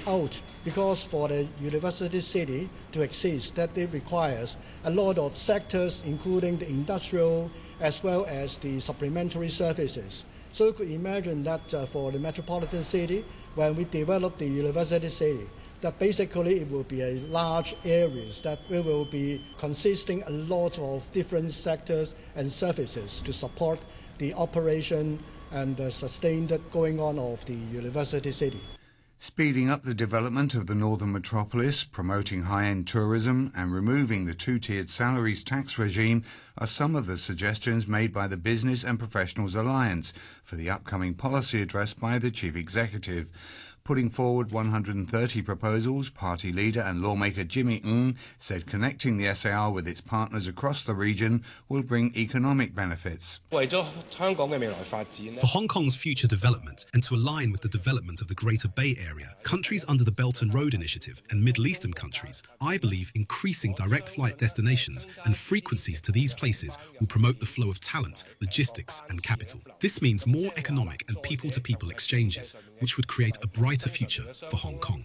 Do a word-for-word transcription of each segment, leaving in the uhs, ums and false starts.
out because for the university city to exist, that it requires a lot of sectors, including the industrial as well as the supplementary services. So you could imagine that uh, for the metropolitan city, when we develop the university city, that basically it will be a large areas that we will be consisting a lot of different sectors and services to support the operation and the sustained going on of the university city. Speeding up the development of the northern metropolis, promoting high-end tourism and removing the two-tiered salaries tax regime are some of the suggestions made by the Business and Professionals Alliance for the upcoming policy address by the Chief Executive. Putting forward one hundred thirty proposals, party leader and lawmaker Jimmy Ng said connecting the S A R with its partners across the region will bring economic benefits. For Hong Kong's future development and to align with the development of the Greater Bay Area, countries under the Belt and Road Initiative and Middle Eastern countries, I believe increasing direct flight destinations and frequencies to these places will promote the flow of talent, logistics and capital. This means more economic and people-to-people exchanges, which would create a brighter future for Hong Kong.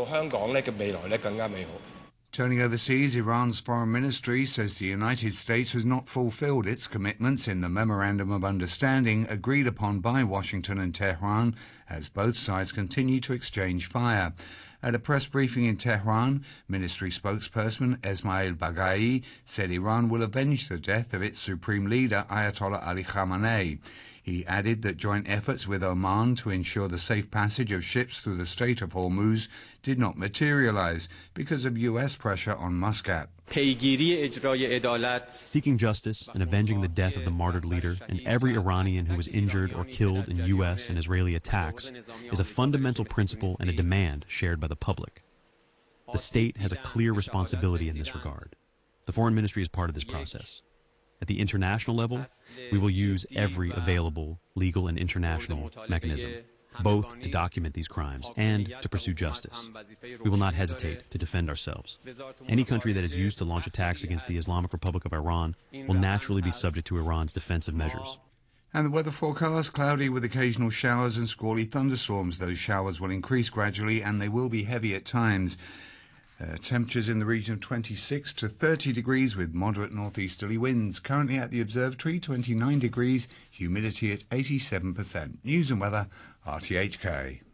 Turning overseas, Iran's foreign ministry says the United States has not fulfilled its commitments in the Memorandum of Understanding agreed upon by Washington and Tehran as both sides continue to exchange fire. At a press briefing in Tehran, ministry spokesperson Esmail Baghai said Iran will avenge the death of its supreme leader Ayatollah Ali Khamenei. He added that joint efforts with Oman to ensure the safe passage of ships through the Strait of Hormuz did not materialize because of U S pressure on Muscat. Seeking justice and avenging the death of the martyred leader and every Iranian who was injured or killed in U S and Israeli attacks is a fundamental principle and a demand shared by the public. The state has a clear responsibility in this regard. The foreign ministry is part of this process. At the international level, we will use every available legal and international mechanism, both to document these crimes and to pursue justice. We will not hesitate to defend ourselves. Any country that is used to launch attacks against the Islamic Republic of Iran will naturally be subject to Iran's defensive measures. And the weather forecast, cloudy with occasional showers and squally thunderstorms. Those showers will increase gradually and they will be heavy at times. Uh, temperatures in the region of twenty-six to thirty degrees with moderate northeasterly winds. Currently at the observatory, twenty-nine degrees, humidity at eighty-seven percent. News and weather, R T H K.